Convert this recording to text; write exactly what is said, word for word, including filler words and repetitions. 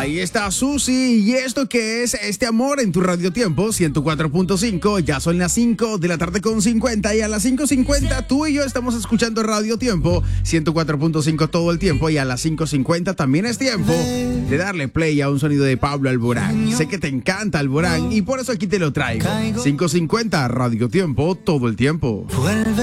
Ahí está Susi. ¿Y esto qué es? Este amor en tu Radio Tiempo ciento cuatro punto cinco. Ya son las cinco de la tarde con cincuenta. Y a las cinco cincuenta tú y yo estamos escuchando Radio Tiempo ciento cuatro punto cinco todo el tiempo. Y a las cinco cincuenta también es tiempo de darle play a un sonido de Pablo Alborán. Sé que te encanta Alborán y por eso aquí te lo traigo. cinco cincuenta Radio Tiempo todo el tiempo.